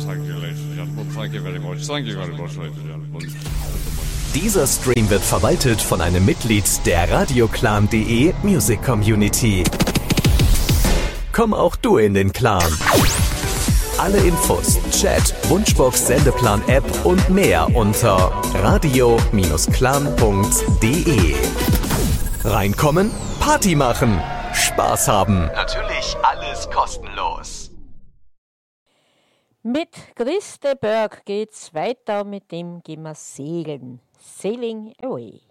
Thank you, ladies and gentlemen. Thank you very much. Thank you very much, ladies and gentlemen. Dieser Stream wird verwaltet von einem Mitglied der Radioclan.de Music Community. Komm auch du in den Clan. Alle Infos, Chat, Wunschbox, Sendeplan-App und mehr unter radio-clan.de. Reinkommen, Party machen, Spaß haben. Natürlich alles kostenlos. Mit Chris de Burgh geht's weiter, mit dem gehen wir segeln. Sailing Away.